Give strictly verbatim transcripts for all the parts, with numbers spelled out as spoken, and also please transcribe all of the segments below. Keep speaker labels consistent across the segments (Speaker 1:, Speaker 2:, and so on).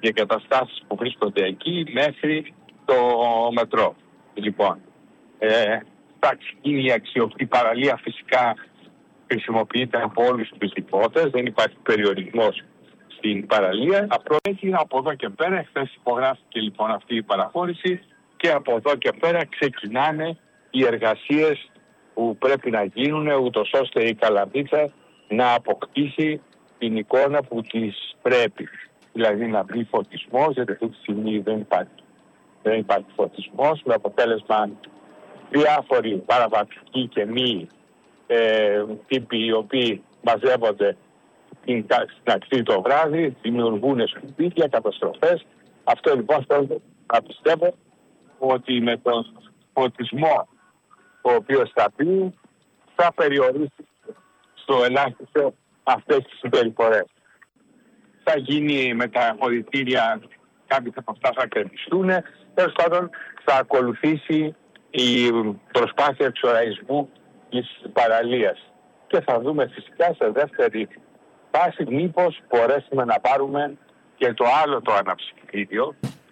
Speaker 1: οι εγκαταστάσεις που βρίσκονται εκεί μέχρι το μετρό. Λοιπόν, ε, εντάξει, η αξιοπτή παραλία φυσικά χρησιμοποιείται από όλους τους υπότες, δεν υπάρχει περιορισμός στην παραλία. Απλώς έχει από εδώ και πέρα, χθες υπογράφηκε λοιπόν αυτή η παραχώρηση και από εδώ και πέρα ξεκινάνε οι εργασίες που πρέπει να γίνουν ούτως ώστε η Καλαμίτσα να αποκτήσει την εικόνα που της πρέπει. Δηλαδή να μπει φωτισμός, γιατί αυτή τη στιγμή δεν υπάρχει, δεν υπάρχει φωτισμός, με αποτέλεσμα διάφοροι παραβατικοί και μη ε, τύποι οι οποίοι μαζεύονται στην ακτή το βράδυ, δημιουργούν σκουπίδια, καταστροφές. Αυτό λοιπόν θέλω να πιστεύω ότι με τον φωτισμό ο οποίος θα πει θα περιορίσει στο ελάχιστο αυτές τις συμπεριφορές. Θα γίνει με τα αποδυτήρια, κάποιοι από αυτά θα κρεμιστούν. Τέλος πάντων θα ακολουθήσει η προσπάθεια εξοραϊσμού της παραλίας. Και θα δούμε φυσικά σε δεύτερη φάση μήπως μπορέσουμε να πάρουμε και το άλλο το αναψυκτήριο,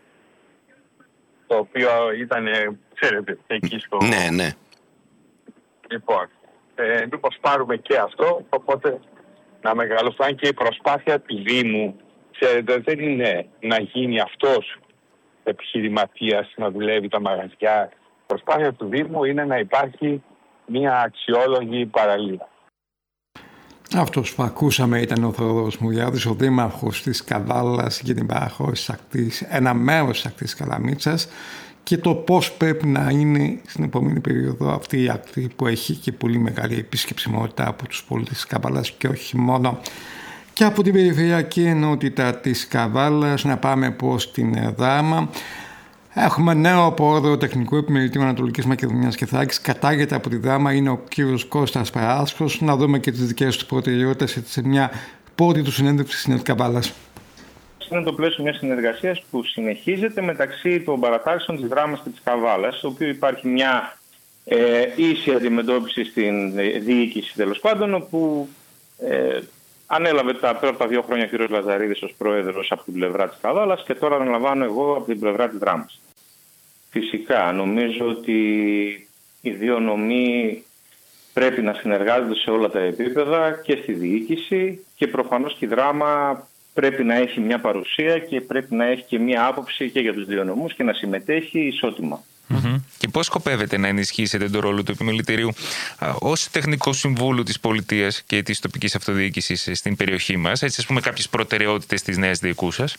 Speaker 1: το οποίο ήταν, ξέρετε, εκεί στο...
Speaker 2: Ναι, ναι.
Speaker 1: Λοιπόν, ε, μήπως πάρουμε και αυτό, οπότε να μεγαλοφάνει και η προσπάθεια του Δήμου. Ξέρετε, δεν είναι να γίνει αυτός επιχειρηματίας, να δουλεύει τα μαγαζιά. Η προσπάθεια του Δήμου είναι να υπάρχει μια αξιόλογη παραλία.
Speaker 3: Αυτός που ακούσαμε ήταν ο Θοδωρός Μουριάδης, ο δήμαρχος της Καβάλας για την παραχώρηση ακτής, ένα μέρος της ακτής Καλαμίτσας, και το πώς πρέπει να είναι στην επόμενη περίοδο αυτή η ακτή που έχει και πολύ μεγάλη επισκεψιμότητα από τους πολίτες της Καβάλας και όχι μόνο. Και από την περιφερειακή ενότητα της Καβάλας να πάμε προς την Δράμα. Έχουμε νέο πρόεδρο τεχνικού επιμελητήριου Ανατολικής Μακεδονίας και Θράκης. Κατάγεται από τη Δράμα, είναι ο κύριος Κώστας Παράσχος. Να δούμε και τις δικές του προτεραιότητες σε μια πρώτη του συνέντευξη στην Καβάλας.
Speaker 4: Είναι το πλαίσιο μιας συνεργασίας που συνεχίζεται μεταξύ των παρατάξεων της Δράμας και της Καβάλας, στο οποίο υπάρχει μια ε, ίση αντιμετώπιση στην διοίκηση, τέλος πάντων, όπου ε, ανέλαβε τα πρώτα δύο χρόνια ο κ. Λαζαρίδης ως πρόεδρος από την πλευρά της Καβάλας και τώρα αναλαμβάνω εγώ από την πλευρά της Δράμας. Φυσικά, νομίζω ότι οι δύο νομοί πρέπει να συνεργάζονται σε όλα τα επίπεδα και στη διοίκηση και προφανώς και η Δράμα πρέπει να έχει μια παρουσία και πρέπει να έχει και μια άποψη και για τους δύο νομούς και να συμμετέχει ισότιμα.
Speaker 5: Mm-hmm. Και πώς σκοπεύετε να ενισχύσετε τον ρόλο του επιμελητηρίου ως τεχνικό συμβούλου της πολιτείας και της τοπικής αυτοδιοίκησης στην περιοχή μας, έτσι ας πούμε κάποιες προτεραιότητες της νέας διοικούσας?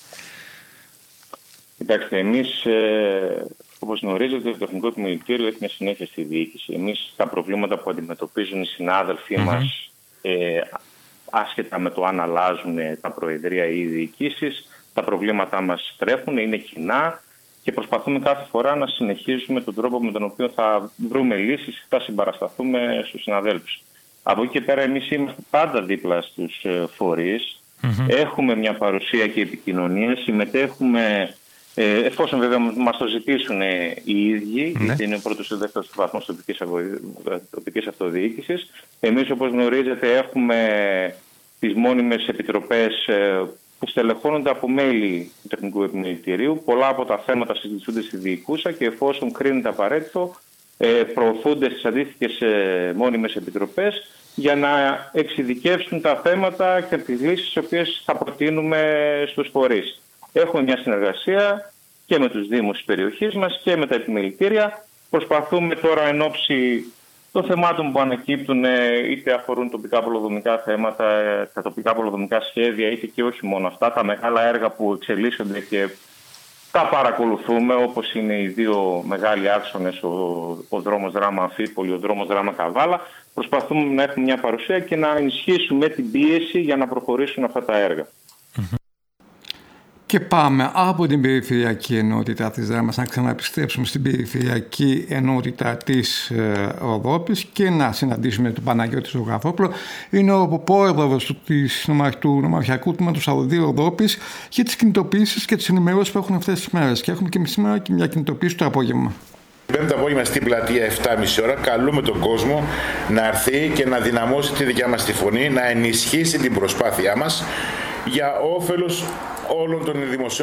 Speaker 4: Κοιτάξτε, εμείς ε, όπως γνωρίζετε το τεχνικό επιμελητήριο έχει μια συνέχεια στη διοίκηση. Εμείς τα προβλήματα που αντιμετωπίζουν οι συνάδελφοί mm-hmm. μας ε, άσχετα με το αν αλλάζουν τα προεδρία ή οι διοικήσεις, τα προβλήματά μας τρέχουν, είναι κοινά και προσπαθούμε κάθε φορά να συνεχίσουμε τον τρόπο με τον οποίο θα βρούμε λύσεις, θα συμπαρασταθούμε στους συναδέλφους. Από εκεί και πέρα εμείς είμαστε πάντα δίπλα στους φορείς, mm-hmm. έχουμε μια παρουσία και επικοινωνία, συμμετέχουμε ε, εφόσον βέβαια μας το ζητήσουν οι ίδιοι, mm-hmm. γιατί είναι ο πρώτος ή δεύτερος βαθμός τοπικής αυτοδιοίκησης. Εμείς, όπως γνωρίζετε, έχουμε τις μόνιμες επιτροπές που στελεχώνονται από μέλη του τεχνικού επιμελητηρίου. Πολλά από τα θέματα συζητούνται στη διοικούσα και εφόσον κρίνεται απαραίτητο προωθούνται στις αντίστοιχες μόνιμες επιτροπές για να εξειδικεύσουν τα θέματα και τις λύσεις τις οποίες θα προτείνουμε στους φορείς. Έχουμε μια συνεργασία και με τους δήμους της περιοχής μας και με τα επιμελητήρια. Προσπαθούμε τώρα εν ώψη των θεμάτων που ανακύπτουν, είτε αφορούν τοπικά πολεοδομικά θέματα, τα τοπικά πολεοδομικά σχέδια, είτε και όχι μόνο αυτά, τα μεγάλα έργα που εξελίσσονται και τα παρακολουθούμε, όπως είναι οι δύο μεγάλοι άξονες, ο, ο δρόμος Δράμα-Αμφίπολη, ο δρόμος Δράμα-Καβάλα. Προσπαθούμε να έχουμε μια παρουσία και να ενισχύσουμε την πίεση για να προχωρήσουν αυτά τα έργα.
Speaker 3: Και πάμε από την περιφερειακή ενότητα της Δράμας να ξαναεπιστρέψουμε στην περιφερειακή ενότητα της ε, Ροδόπης και να συναντήσουμε τον Παναγιώτη Ζωγραφόπουλο. Είναι ο πρόεδρος του, του νομαρχιακού τμήματος Αροδίου Ροδόπης για τις κινητοποιήσεις και τις ενημερώσεις που έχουν αυτές τις μέρες. Και έχουμε και σήμερα και μια κινητοποίηση το απόγευμα.
Speaker 6: Πέμπτη απόγευμα στην πλατεία επτά και μισή ώρα καλούμε τον κόσμο να έρθει και να δυναμώσει τη δικιά μας τη φωνή, να ενισχύσει την προσπάθειά μας για όφελος όλων των δημοσίων